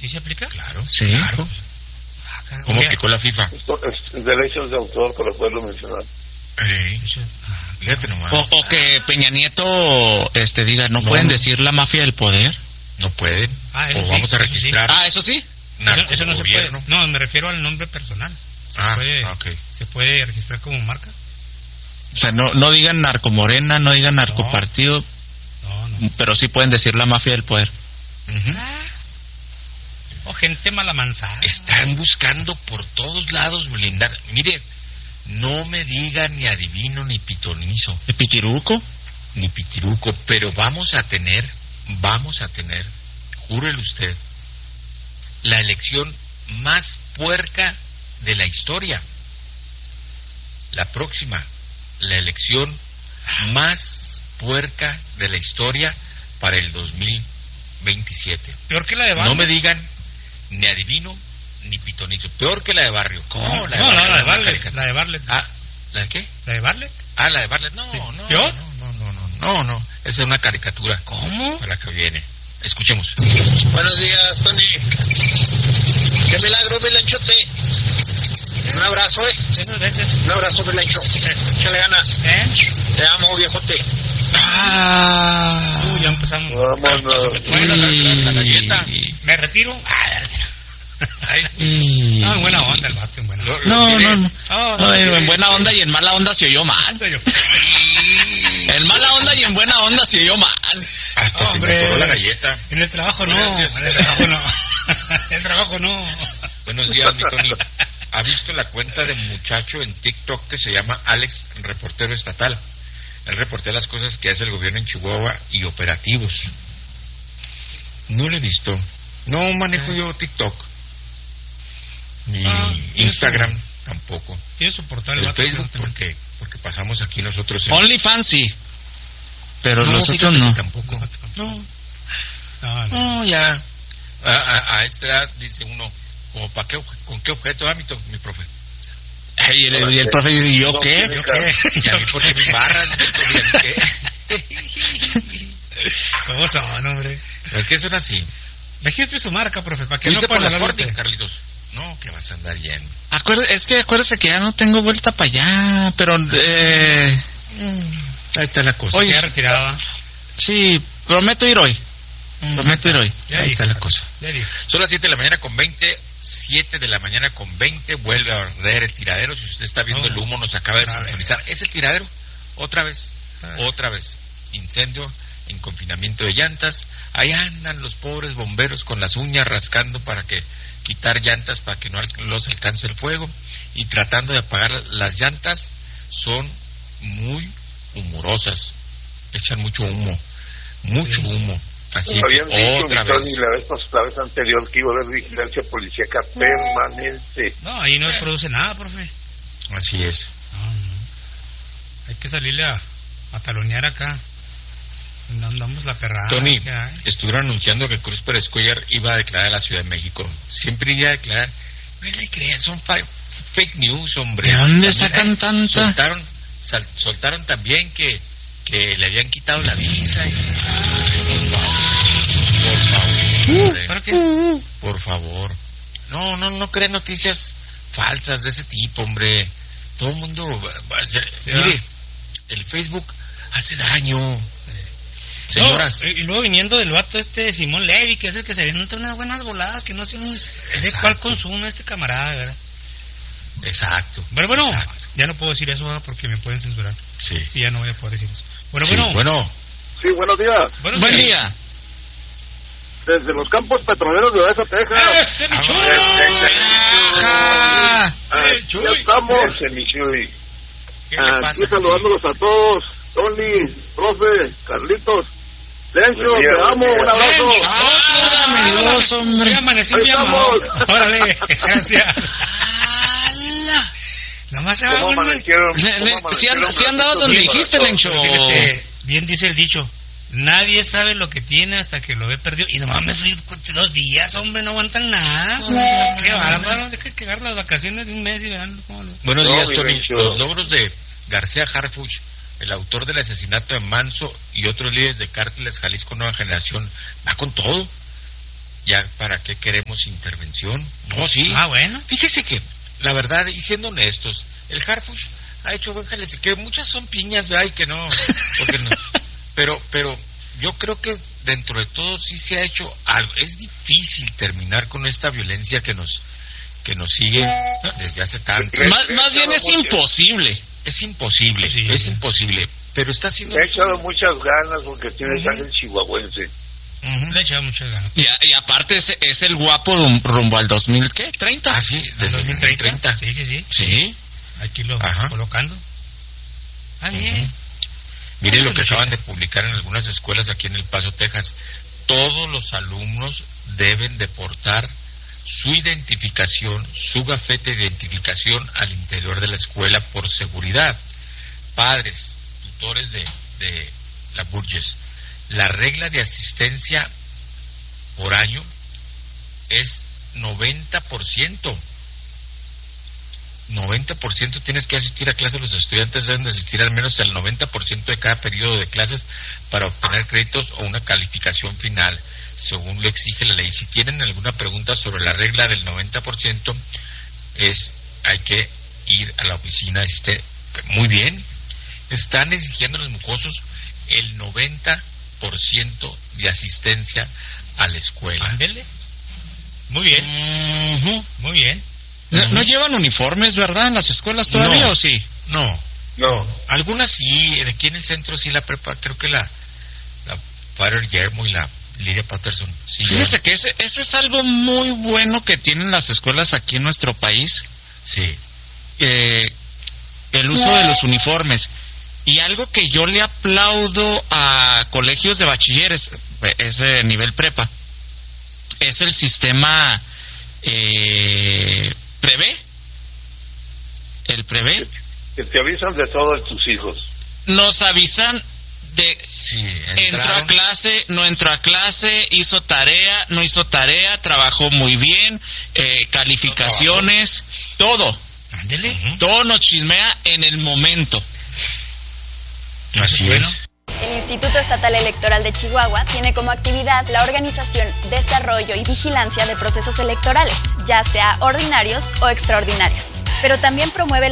¿Sí se aplica? Claro, Sí. claro. ¿Cómo aplicó la FIFA? Esto es derechos de autor para poderlo mencionar. Fíjate nomás. O que Peña Nieto diga, no pueden decir la mafia del poder. No pueden. Eso O sí, vamos a eso sí. registrar. Eso sí. Eso no se puede. narcogobierno. No, me refiero al nombre personal. ¿Se puede registrar como marca? O sea, no digan narcomorena, no digan narcopartido, No. pero sí pueden decir la mafia del poder. O gente malamanzada. Están buscando por todos lados blindar. Mire, no me digan ni adivino ni pitonizo. ¿El pitiruco? Ni pitiruco, pero vamos a tener, júrele usted, la elección más puerca de la historia. La próxima, la elección más puerca de la historia para el 2027. Peor que la de Barlet. No me digan ni adivino ni pitonizo. Peor que la de Barrio. No, la de Barlet. La de Barlet. ¿La de qué? ¿La de Barlet? La de Barlet. No, Sí. no. ¿Peor? No. Esa es una caricatura. ¿Cómo? Para la que viene. Escuchemos. Buenos días, Tony. Qué milagro, Milanchote. Un abrazo, Gracias. Un abrazo, Milancho. Échale ganas. Te amo, viejote. Ya empezamos. Vámonos. Bueno, la galleta. Y- ¿Me retiro? y- No, en buena onda el vato, en buena onda. No, en buena onda y en mala onda se oyó mal. En mala onda y en buena onda se oyó mal. Hasta se me coló la galleta. En el trabajo no. Buenos días. En el trabajo no. En el trabajo no. Buenos días, mi Tony. ¿Ha visto la cuenta de un muchacho en TikTok que se llama Alex, reportero estatal? Él reportea las cosas que hace el gobierno en Chihuahua y operativos. No lo he visto. No manejo yo TikTok. Ni Instagram tampoco. Tiene su portal. El vato, Facebook también. porque pasamos aquí nosotros. OnlyFans sí, pero No, los otros fíjate no. que tampoco. No. No. No, ya. A esta edad dice uno, como para qué, con qué objeto, mi profe. Y el profe dice, ¿y yo qué? Y a mí por mis barras, ¿qué? ¿Cómo son, hombre? ¿Por qué son así? Registre su marca, profe, para que ¿Fuiste no por pueda las hablar Sporting, usted. Carlitos? No, que vas a andar lleno. Acuérdese que ya no tengo vuelta para allá, pero Ahí está la cosa. Oye, Ya retiraba. sí, prometo ir hoy. Prometo ir hoy. Ya Ahí dijo, está la cosa. Ya dijo. Son las 7 de la mañana con 20. 7 de la mañana con 20. Vuelve a arder el tiradero. Si usted está viendo el humo, nos acaba de sintonizar. ¿Es el tiradero? Otra vez. Incendio en confinamiento de llantas. Ahí andan los pobres bomberos con las uñas rascando para que quitar llantas para que no los alcance el fuego y tratando de apagar las llantas. Son muy humorosas, echan mucho humo, así Habían que dicho, otra Víctor, vez. y la vez anterior que iba a haber vigilancia policíaca permanente. No, ahí no produce nada, profe. Así es. No. Hay que salirle a talonear acá. Andamos la perrada. Tony, que hay. estuvieron anunciando que Cruz Pérez Cuellar iba a declarar a la Ciudad de México. Siempre iba a declarar. No le crean, son fake news, hombre. ¿De dónde También sacan tanta? Soltaron también que le habían quitado la visa. Por ¿Para qué? favor, por favor. No crean noticias falsas de ese tipo, hombre. Todo el mundo va a ser... Sí, Mire, el Facebook hace daño. Señoras. No, y luego viniendo del vato Simón Levy, que es el que se viene unas buenas voladas, que no sé de cuál consume este camarada, ¿verdad? Exacto. Pero bueno, exacto. ya no puedo decir eso, ¿verdad? Porque me pueden censurar. Sí. Sí, ya no voy a poder decir eso. Bueno, Sí, bueno. Sí, buenos días. Buen día. Desde los campos petroleros de Odessa, Texas. ¡Ese mi chulo! Ajá. Ya estamos. Ese mi Chuy. ¿Qué le pasa? Aquí saludándolos a todos. Tony, profe, Carlitos. Lencho, Buen día, te amo, un abrazo. Dios, hombre. Ya amanecí Ahí mi amor. estamos. Órale, gracias. Nomás se va ¿Cómo uno. amanecieron? Si andabas donde dijiste, Lencho. Fíjate, bien dice el dicho. Nadie sabe lo que tiene hasta que lo ve perdido. Y nomás me fui 2 días, hombre, no aguantan nada. Qué bárbaro, deja que agarrar las vacaciones de un mes y verán cómo lo... Buenos días, mi Tony. Lencho. Los logros de García Harfuch, el autor del asesinato de Manso y otros líderes de cárteles Jalisco Nueva Generación, va con todo. ya para qué queremos intervención. No, sí. Bueno. Fíjese que, la verdad, y siendo honestos, el Harfuch ha hecho buen jale, que muchas son piñas, ¿verdad? Y que no, porque no. Pero yo creo que dentro de todo sí se ha hecho algo. Es difícil terminar con esta violencia que nos sigue desde hace tanto. Más bien es imposible. Es imposible, sí, es imposible. Pero está haciendo... Le ha echado muchas ganas porque tiene sangre chihuahuense. Le ha echado muchas ganas. Y aparte es el guapo rumbo al 2030. Ah, sí, desde 2030. Sí. Sí. Aquí lo colocando. Bien. Mire lo que acaban de publicar en algunas escuelas aquí en El Paso, Texas. Todos los alumnos deben de portar su identificación, su gafete de identificación al interior de la escuela por seguridad. Padres, tutores de la Burgess, la regla de asistencia por año es 90%. 90% tienes que asistir a clases. Los estudiantes deben de asistir al menos al 90% de cada periodo de clases para obtener créditos o una calificación final, según lo exige la ley. Si tienen alguna pregunta sobre la regla del 90%, hay que ir a la oficina. Muy bien, están exigiendo a los mucosos el 90% de asistencia a la escuela. Ándele. Muy bien. Muy bien. No llevan uniformes, ¿verdad? En las escuelas todavía, ¿o sí? No. Algunas sí. Aquí en el centro sí, la prepa, creo que la Father Guillermo y la Lidia Patterson. Sí, fíjese que ese es algo muy bueno que tienen las escuelas aquí en nuestro país. Sí. El uso de los uniformes. Y algo que yo le aplaudo a colegios de bachilleres, ese nivel prepa, es el sistema prevé. El prevé. Que te avisan de todos tus hijos. Nos avisan de entró a clase, no entró a clase, hizo tarea, no hizo tarea, trabajó muy bien, calificaciones, todo. Ándele. Todo nos chismea en el momento. Así es. El Instituto Estatal Electoral de Chihuahua tiene como actividad la organización, desarrollo y vigilancia de procesos electorales, ya sea ordinarios o extraordinarios. Pero también promueve la